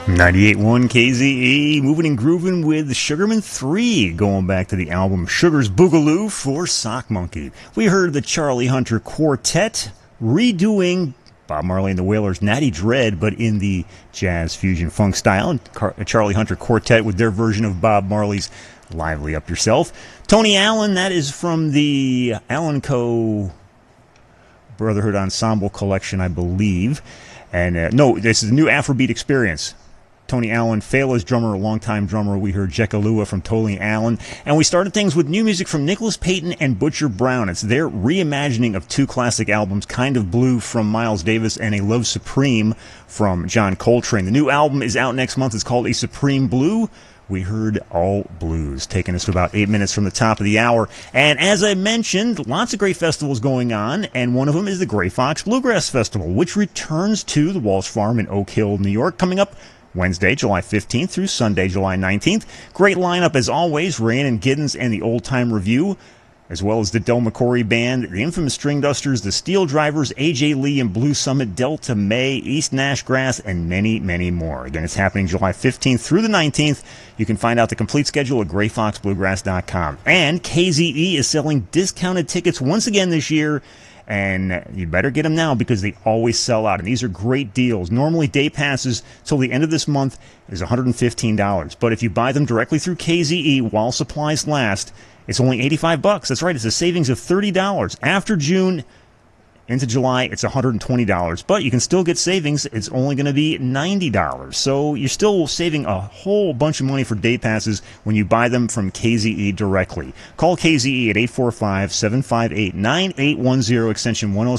98.1 KZE, moving and grooving with Sugarman 3, going back to the album Sugar's Boogaloo for Sock Monkey. We heard the Charlie Hunter Quartet redoing Bob Marley and the Wailers' Natty Dread, but in the jazz fusion funk style. And Charlie Hunter Quartet with their version of Bob Marley's Lively Up Yourself. Tony Allen, that is from the Allen Co. Brotherhood Ensemble collection, I believe. And no, this is the new Afrobeat Experience. Tony Allen, Fela's drummer, longtime drummer. We heard Jekalua from Tony Allen. And we started things with new music from Nicholas Payton and Butcher Brown. It's their reimagining of two classic albums, Kind of Blue from Miles Davis and A Love Supreme from John Coltrane. The new album is out next month. It's called A Supreme Blue. We heard All Blues, taking us to about 8 minutes from the top of the hour. And as I mentioned, lots of great festivals going on, and one of them is the Gray Fox Bluegrass Festival, which returns to the Walsh Farm in Oak Hill, New York, coming up Wednesday, July 15th through Sunday, July 19th. Great lineup as always, Rain and Giddens and the Old Time Review, as well as the Del McCoury Band, the infamous String Dusters, the Steel Drivers, A.J. Lee and Blue Summit, Delta May, East Nash Grass, and many, many more. Again, it's happening July 15th through the 19th. You can find out the complete schedule at grayfoxbluegrass.com. And KZE is selling discounted tickets once again this year, and you better get them now because they always sell out. And these are great deals. Normally, day passes till the end of this month is $115. But if you buy them directly through KZE while supplies last, it's only $85. That's right. It's a savings of $30. After June into July, it's $120. But you can still get savings. It's only going to be $90. So you're still saving a whole bunch of money for day passes when you buy them from KZE directly. Call KZE at 845-758-9810, extension 107.